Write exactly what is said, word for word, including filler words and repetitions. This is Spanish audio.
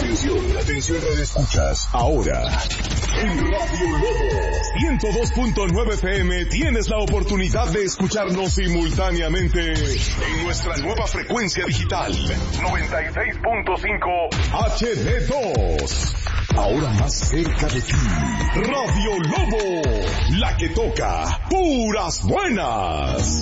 Atención, atención, radio escuchas. Ahora, en Radio Lobo ciento dos punto nueve F M tienes la oportunidad de escucharnos simultáneamente en nuestra nueva frecuencia digital noventa y seis punto cinco H D dos. Ahora más cerca de ti, Radio Lobo, la que toca puras buenas.